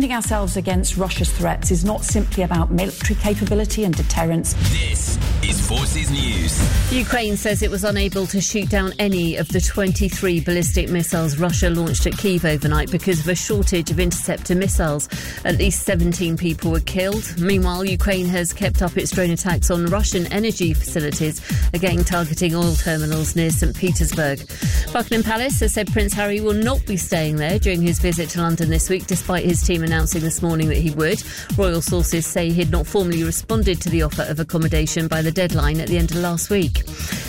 defending ourselves against Russia's threats is not simply about military capability and deterrence. This is Forces News. Ukraine says it was unable to shoot down any of the 23 ballistic missiles Russia launched at Kyiv overnight because of a shortage of interceptor missiles. At least 17 people were killed. Meanwhile, Ukraine has kept up its drone attacks on Russian energy facilities, again targeting oil terminals near St. Petersburg. Buckingham Palace has said Prince Harry will not be staying there during his visit to London this week, despite his team announcing this morning that he would. Royal sources say he'd not formally responded to the offer of accommodation by the deadline at the end of last week.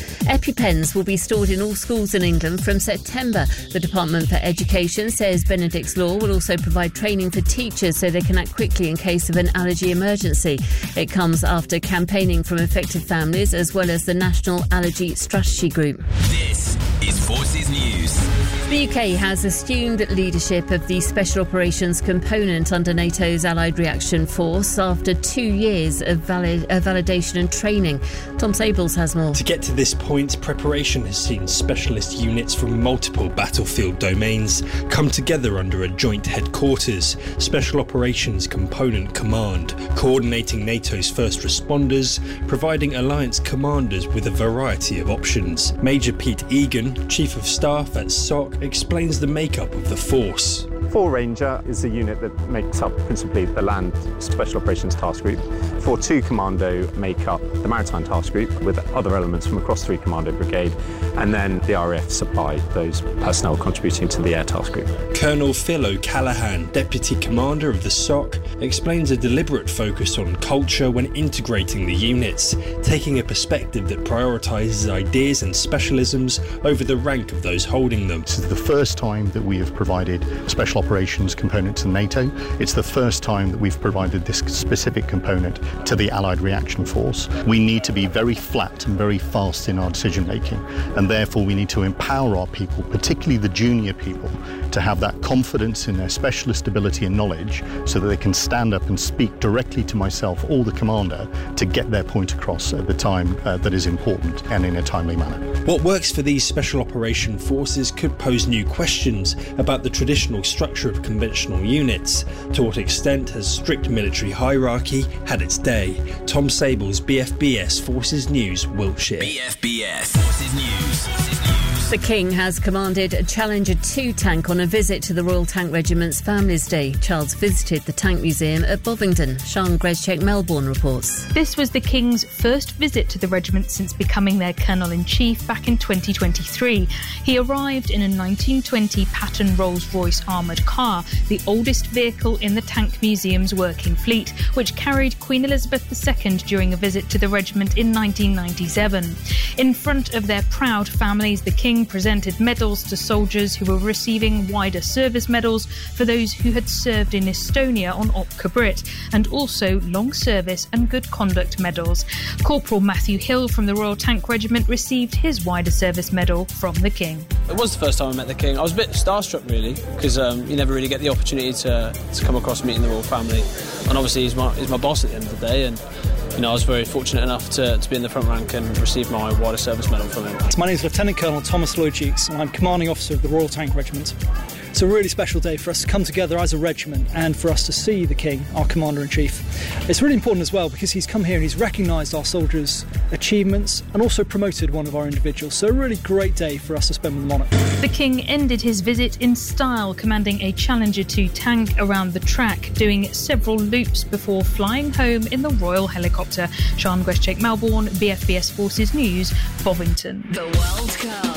EpiPens will be stored in all schools in England from September. The Department for Education says Benedict's Law will also provide training for teachers so they can act quickly in case of an allergy emergency. It comes after campaigning from affected families as well as the National Allergy Strategy Group. This is Forces News. The UK has assumed leadership of the Special Operations component under NATO's Allied Reaction Force after 2 years of validation and training. Tom Sables has more. To get to this point, preparation has seen specialist units from multiple battlefield domains come together under a joint headquarters, Special Operations Component Command, coordinating NATO's first responders, providing alliance commanders with a variety of options. Major Pete Egan, Chief of Staff at SOC, explains the makeup of the force. 4 Ranger is a unit that makes up principally the Land Special Operations Task Group. 4-2 Commando make up the Maritime Task Group with other elements from across 3 Commando Brigade, and then the RAF supply those personnel contributing to the Air Task Group. Colonel Phil O'Callaghan, Deputy Commander of the SOC, explains a deliberate focus on culture when integrating the units, taking a perspective that prioritises ideas and specialisms over the rank of those holding them. This is the first time that we have provided Special Operations component to NATO. It's the first time that we've provided this specific component to the Allied Reaction Force. We need to be very flat and very fast in our decision making, and therefore we need to empower our people, particularly the junior people, to have that confidence in their specialist ability and knowledge so that they can stand up and speak directly to myself or the commander to get their point across at the time that is important and in a timely manner. What works for these Special Operation Forces could pose new questions about the traditional structure of conventional units. To what extent has strict military hierarchy had its day? Tom Sables, BFBS Forces News, Wiltshire. BFBS Forces News. The King has commanded a Challenger 2 tank on a visit to the Royal Tank Regiment's Families Day. Charles visited the Tank Museum at Bovington. Sian Grezchek-Melbourne reports. This was the King's first visit to the regiment since becoming their Colonel-in-Chief back in 2023. He arrived in a 1920 Patton Rolls-Royce armoured car, the oldest vehicle in the Tank Museum's working fleet, which carried Queen Elizabeth II during a visit to the regiment in 1997. In front of their proud families, the King presented medals to soldiers who were receiving wider service medals for those who had served in Estonia on Opka Brit, and also long service and good conduct medals. Corporal Matthew Hill from the Royal Tank Regiment received his wider service medal from the King. It was the first time I met the King. I was a bit starstruck really, because you never really get the opportunity to come across meeting the royal family, and obviously he's my boss at the end of the day, and I was very fortunate enough to be in the front rank and receive my wider service medal from him. My name is Lieutenant Colonel Thomas Lloyd-Jukes, and I'm Commanding Officer of the Royal Tank Regiment. It's a really special day for us to come together as a regiment and for us to see the King, our Commander-in-Chief. It's really important as well because he's come here and he's recognised our soldiers' achievements and also promoted one of our individuals. So a really great day for us to spend with the monarch. The King ended his visit in style, commanding a Challenger 2 tank around the track, doing several loops before flying home in the Royal helicopter. Sian Grezchek-Melbourne, BFBS Forces News, Bovington. The World Cup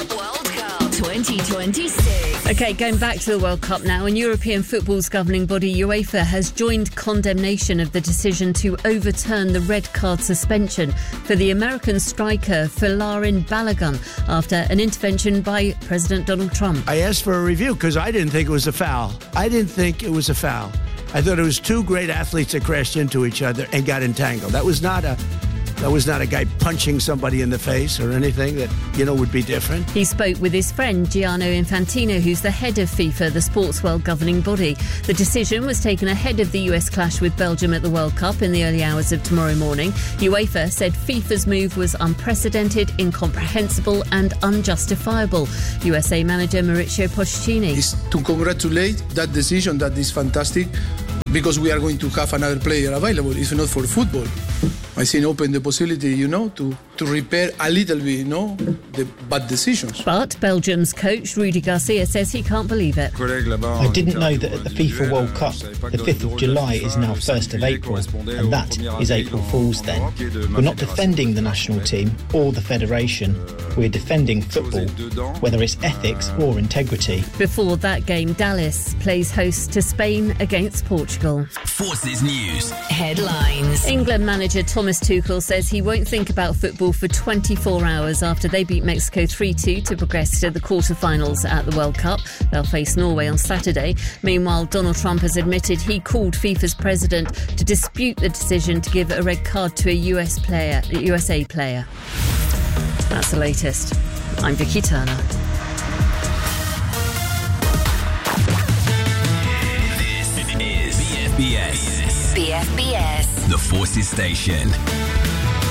2026. OK, going back to the World Cup now, and European football's governing body UEFA has joined condemnation of the decision to overturn the red card suspension for the American striker Folarin Balogun after an intervention by President Donald Trump. I asked for a review because I didn't think it was a foul. I thought it was two great athletes that crashed into each other and got entangled. That was not a guy punching somebody in the face or anything that, would be different. He spoke with his friend Gianni Infantino, who's the head of FIFA, the sports world governing body. The decision was taken ahead of the US clash with Belgium at the World Cup in the early hours of tomorrow morning. UEFA said FIFA's move was unprecedented, incomprehensible and unjustifiable. USA manager Mauricio Pochettino. Is to congratulate that decision. That is fantastic. because we are going to have another player available. If not for football, I think open the possibility, to repair a little bit, the bad decisions. But Belgium's coach Rudy Garcia says he can't believe it. I didn't know that at the FIFA World Cup, the 5th of July is now 1st of April, and that is April Fool's then. We're not defending the national team or the federation. We're defending football, whether it's ethics or integrity. Before that game, Dallas plays host to Spain against Portugal. Forces News. Headlines. England manager Thomas Tuchel says he won't think about football for 24 hours after they beat Mexico 3-2 to progress to the quarter-finals at the World Cup. They'll face Norway on Saturday. Meanwhile, Donald Trump has admitted he called FIFA's president to dispute the decision to give a red card to a USA player. That's the latest. I'm Vicky Turner. This is BFBS. BFBS. The Forces Station.